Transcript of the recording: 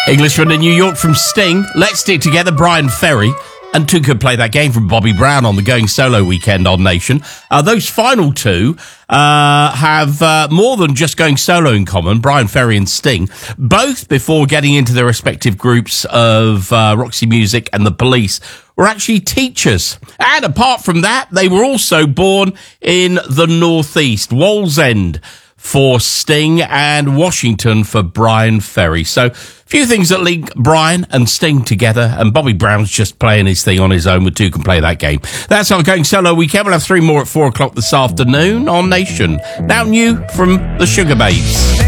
Englishman in New York from Sting. Let's Stick Together, Brian Ferry. And two could play that game from Bobby Brown on the Going Solo weekend on Nation. Those final two have more than just going solo in common, Brian Ferry and Sting, both before getting into their respective groups of Roxy Music and The Police, were actually teachers. And apart from that, they were also born in the Northeast, Wallsend for Sting and Washington for Brian Ferry. So a few things that link Brian and Sting together, and Bobby Brown's just playing his thing on his own with two can play that game. That's our Going Solo weekend. We'll have three more at 4 o'clock this afternoon on Nation. Now new from the Sugar Babes.